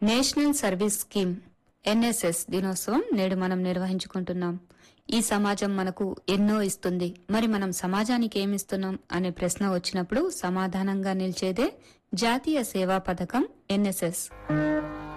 National service scheme NSS దినోత్సవం నేడు మనం నిర్వహించుకుంటున్నాం. ఈ సమాజం మనకు ఎన్నో ఇస్తుంది, మరి మనం సమాజానికి ఏమిస్తున్నాం అనే ప్రశ్న వచ్చినప్పుడు సమాధానంగా నిలిచేదే జాతీయ సేవా పథకం ఎన్ఎస్ఎస్.